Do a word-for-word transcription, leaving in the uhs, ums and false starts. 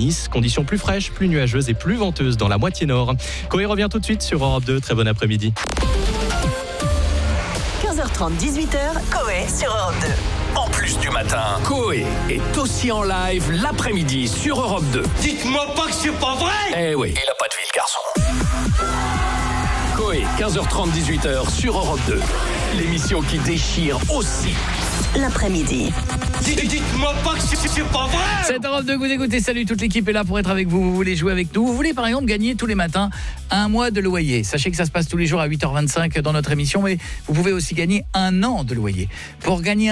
Nice. Conditions plus fraîches, plus nuageuses et plus venteuses dans la moitié nord. Coé revient tout de suite sur Europe deux. Très bon après-midi. quinze heures trente, dix-huit heures, Coé sur Europe deux. En plus du matin, Coé est aussi en live l'après-midi sur Europe deux. Dites-moi pas que c'est pas vrai. Eh oui, il a pas de vie le garçon. Coé, quinze heures trente, dix-huit heures sur Europe deux. L'émission qui déchire aussi l'après-midi. Dites-moi pas que c'est pas vrai. C'est Europe deux que vous écoutez. Salut, toute l'équipe est là pour être avec vous. Vous voulez jouer avec nous. Vous voulez par exemple gagner tous les matins un mois de loyer. Sachez que ça se passe tous les jours à huit heures vingt-cinq dans notre émission, mais vous pouvez aussi gagner un an de loyer. Pour gagner